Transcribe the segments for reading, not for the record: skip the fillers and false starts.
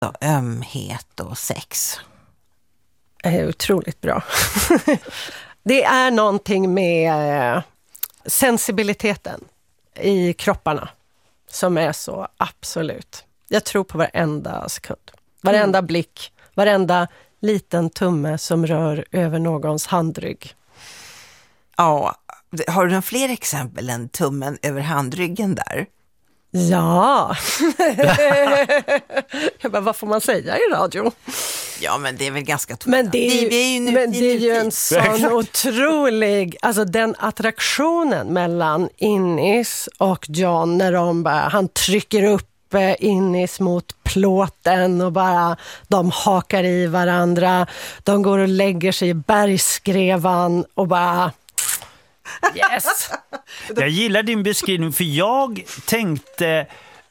ömhet och sex. Det är otroligt bra. Det är någonting med sensibiliteten i kropparna som är så absolut. Jag tror på varenda sekund. Varenda blick, varenda liten tumme som rör över någons handrygg. Ja, har du några fler exempel än tummen över handryggen där? Ja. Jag bara, vad får man säga i radio? Ja, men det är väl ganska tomt. Men det är ju en sån otrolig, alltså den attraktionen mellan Innis och John när han trycker upp Innis mot plåten och bara de hakar i varandra. De går och lägger sig i bergskrevan och bara yes. Jag gillar din beskrivning för jag tänkte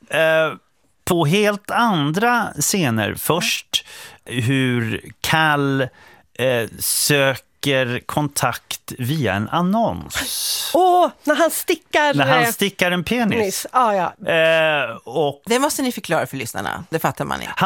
på helt andra scener. Först hur Cal söker kontakt via en annons. När han stickar en penis. Ja. Och det måste ni förklara för lyssnarna. Det fattar man inte.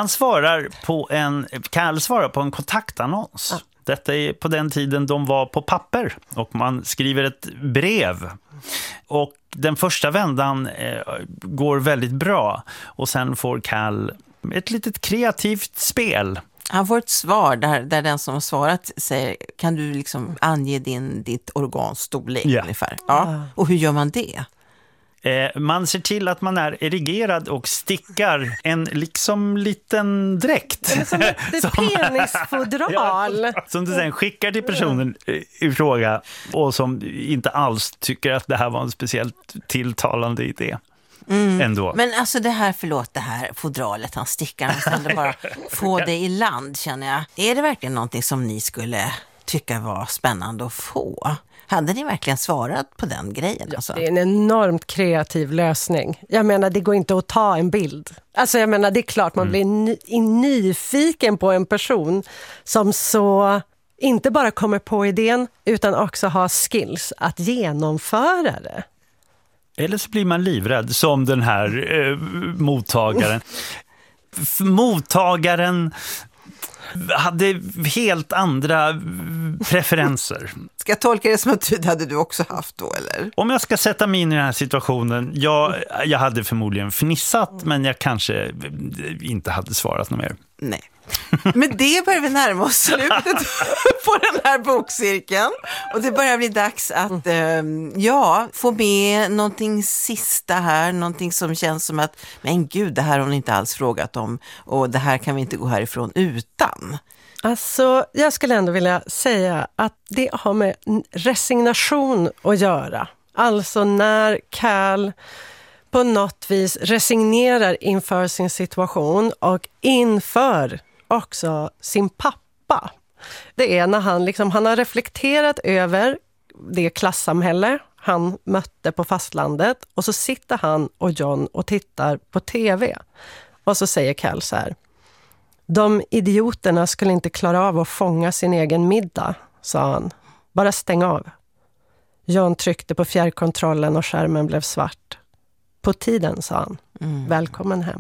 Cal svarar på en kontaktannons. Ja. Detta är på den tiden de var på papper och man skriver ett brev. Och den första vändan går väldigt bra och sen får Cal ett litet kreativt spel. Han får ett svar där den som har svarat säger, kan du liksom ange ditt organstorlek ungefär? Ja. Och hur gör man det? Man ser till att man är erigerad och stickar en liksom liten dräkt. Som ett penisfodral. Som du sen skickar till personen i fråga och som inte alls tycker att det här var en speciellt tilltalande idé. Ändå. Men alltså det här fodralet han stickar, han ställer bara få det i land, känner jag. Är det verkligen någonting som ni skulle tycka var spännande att få? Hade ni verkligen svarat på den grejen? Alltså? Det är en enormt kreativ lösning. Jag menar, det går inte att ta en bild. Alltså jag menar, det är klart man blir nyfiken på en person som så inte bara kommer på idén utan också har skills att genomföra det. Eller så blir man livrädd som den här mottagaren. Mottagaren hade helt andra preferenser. Ska jag tolka det som att det hade du också haft då, eller? Om jag ska sätta mig in i den här situationen, jag hade förmodligen fnissat, men jag kanske inte hade svarat något mer. Nej. Men det börjar vi närma oss slutet på den här bokcirkeln. Och det börjar bli dags att få med någonting sista här. Någonting som känns som att, men gud, det här har hon inte alls frågat om. Och det här kan vi inte gå härifrån utan. Alltså, jag skulle ändå vilja säga att det har med resignation att göra. Alltså när Cal på något vis resignerar inför sin situation och inför också sin pappa. Det är när han har reflekterat över det klassamhälle han mötte på fastlandet och så sitter han och John och tittar på tv. Och så säger Cal så här: de idioterna skulle inte klara av att fånga sin egen middag, sa han. Bara stäng av. John tryckte på fjärrkontrollen och skärmen blev svart. På tiden, sa han. Välkommen hem.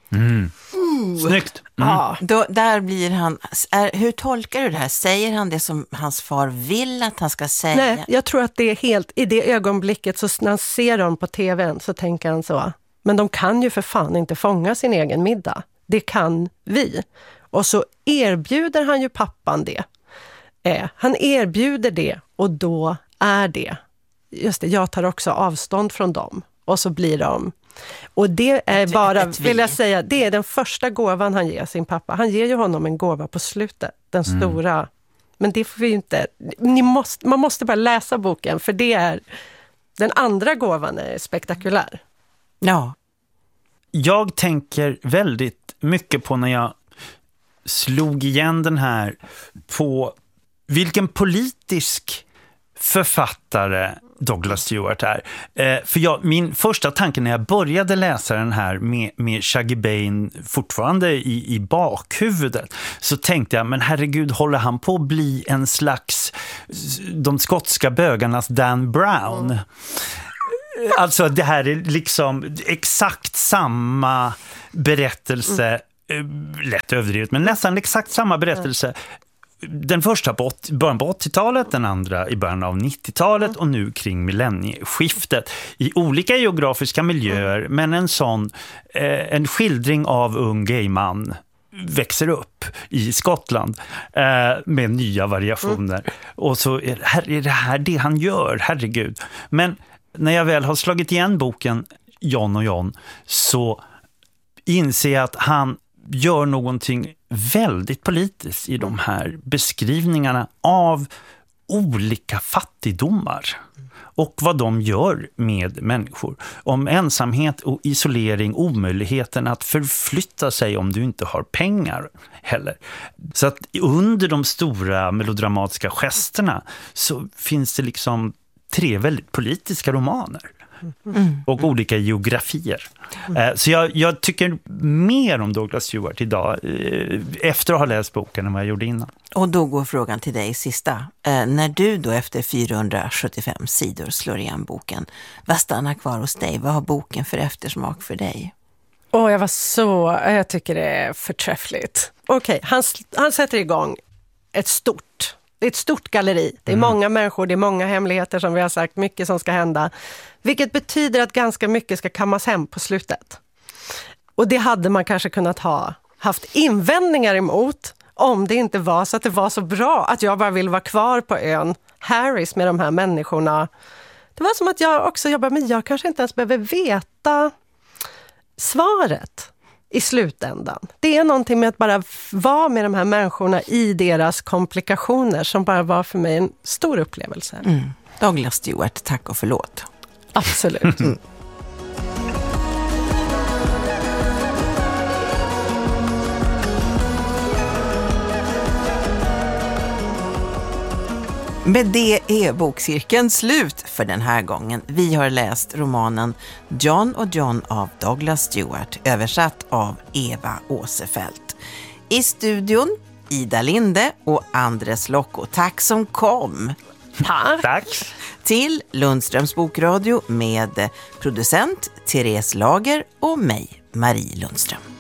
Snyggt. Ja, där blir han. Hur tolkar du det här? Säger han det som hans far vill att han ska säga? Nej, jag tror att det är helt i det ögonblicket, så när han ser dem på tvn så tänker han så. Men de kan ju för fan inte fånga sin egen middag. Det kan vi. Och så erbjuder han ju pappan det. Han erbjuder det och då är det. Just det, jag tar också avstånd från dem. Och så blir de. Och det är bara, vill jag säga, det är den första gåvan han ger sin pappa. Han ger ju honom en gåva på slutet. Den stora. Men det får vi inte. Man måste bara läsa boken. För det är, den andra gåvan är spektakulär. Ja. Jag tänker väldigt mycket på när jag slog igen den här på vilken politisk författare Douglas Stewart är. För min första tanke när jag började läsa den här med Shaggy Bane fortfarande i bakhuvudet, så tänkte jag, men herregud, håller han på att bli en slags de skotska bögarnas Dan Brown? Alltså det här är liksom exakt samma berättelse lätt överdrivet, men nästan exakt samma berättelse. Den första på början på 80-talet, den andra i början av 90-talet och nu kring millennieskiftet i olika geografiska miljöer, men en skildring av ung gayman växer upp i Skottland med nya variationer. Och så är det här det han gör, herregud. Men när jag väl har slagit igen boken John och John så inser jag att han gör någonting väldigt politiskt i de här beskrivningarna av olika fattigdomar och vad de gör med människor. Om ensamhet och isolering, omöjligheten att förflytta sig om du inte har pengar heller. Så att under de stora melodramatiska gesterna så finns det liksom 3 väldigt politiska romaner. Och olika geografier. Så jag tycker mer om Douglas Stewart idag efter att ha läst boken än vad jag gjorde innan. Och då går frågan till dig sista. När du då efter 475 sidor slår igen boken, vad stannar kvar hos dig? Vad har boken för eftersmak för dig? Jag tycker det är förträffligt. Okej, han sätter igång det är ett stort galleri. Det är många människor, det är många hemligheter som vi har sagt, mycket som ska hända. Vilket betyder att ganska mycket ska kammas hem på slutet. Och det hade man kanske kunnat haft invändningar emot om det inte var så att det var så bra att jag bara vill vara kvar på ön Harris med de här människorna. Det var som att jag också jobbar med, jag kanske inte ens behöver veta svaret i slutändan. Det är någonting med att bara vara med de här människorna i deras komplikationer som bara var för mig en stor upplevelse. Douglas Stewart, tack och förlåt. Absolut. Med det är bokcirkeln slut för den här gången. Vi har läst romanen John och John av Douglas Stewart, översatt av Eva Åsefelt. I studion Ida Linde och Andres Locko. Tack som kom. Tack. Till Lundströms bokradio med producent Therese Lager och mig, Marie Lundström.